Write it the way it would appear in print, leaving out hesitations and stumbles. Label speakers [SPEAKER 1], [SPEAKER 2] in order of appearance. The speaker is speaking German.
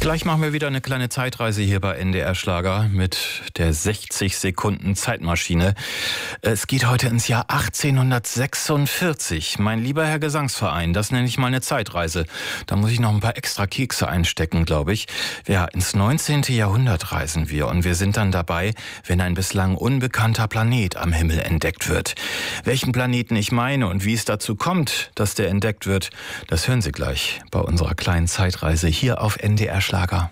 [SPEAKER 1] Gleich machen wir wieder eine kleine Zeitreise hier bei NDR Schlager mit der 60 Sekunden Zeitmaschine. Es geht heute ins Jahr 1846. Mein lieber Herr Gesangsverein, das nenne ich mal eine Zeitreise. Da muss ich noch ein paar extra Kekse einstecken, glaube ich. Ja, ins 19. Jahrhundert reisen wir und wir sind dann dabei, wenn ein bislang unbekannter Planet am Himmel entdeckt wird. Welchen Planeten ich meine und wie es dazu kommt, dass der entdeckt wird, das hören Sie gleich bei unserer kleinen Zeitreise hier auf NDR Schlager.